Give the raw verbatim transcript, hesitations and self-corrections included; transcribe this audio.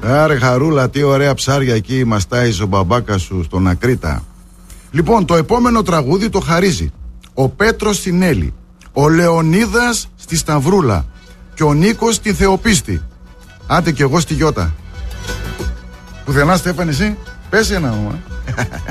Άρε Χαρούλα, τι ωραία ψάρια εκεί μας τάιζε ο μπαμπάκας σου στον Ακρίτα. Λοιπόν, το επόμενο τραγούδι το χαρίζει ο Πέτρος στην Έλλη, ο Λεωνίδας στη Σταυρούλα και ο Νίκος στη Θεοπίστη. Άντε κι εγώ στη Γιώτα. Πουθενά, Στέφανη, εσύ πες ένα όνομα.